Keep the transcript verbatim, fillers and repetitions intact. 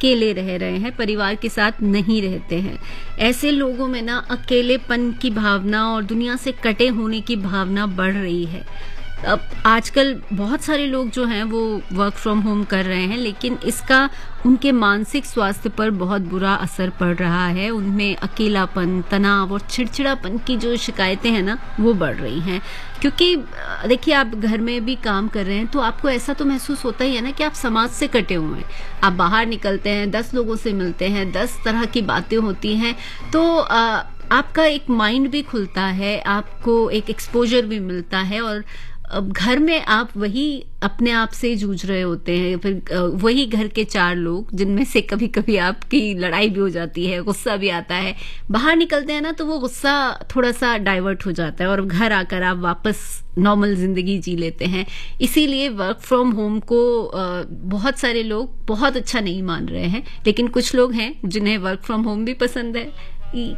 अकेले रह रहे हैं, परिवार के साथ नहीं रहते हैं। ऐसे लोगों में ना अकेलेपन की भावना और दुनिया से कटे होने की भावना बढ़ रही है। अब आजकल बहुत सारे लोग जो हैं वो वर्क फ्रॉम होम कर रहे हैं, लेकिन इसका उनके मानसिक स्वास्थ्य पर बहुत बुरा असर पड़ रहा है। उनमें अकेलापन, तनाव और चिड़चिड़ापन की जो शिकायतें हैं ना वो बढ़ रही हैं। क्योंकि देखिए, आप घर में भी काम कर रहे हैं तो आपको ऐसा तो महसूस होता ही है ना कि आप समाज से कटे हुए हैं। आप बाहर निकलते हैं, दस लोगों से मिलते हैं, दस तरह की बातें होती हैं, तो आ, आपका एक माइंड भी खुलता है, आपको एक एक्सपोजर भी मिलता है। और अब घर में आप वही अपने आप से जूझ रहे होते हैं, फिर वही घर के चार लोग जिनमें से कभी कभी आपकी लड़ाई भी हो जाती है, गुस्सा भी आता है। बाहर निकलते हैं ना तो वो गुस्सा थोड़ा सा डाइवर्ट हो जाता है और घर आकर आप वापस नॉर्मल जिंदगी जी लेते हैं। इसीलिए वर्क फ्रॉम होम को बहुत सारे लोग बहुत अच्छा नहीं मान रहे हैं, लेकिन कुछ लोग हैं जिन्हें वर्क फ्रॉम होम भी पसंद है।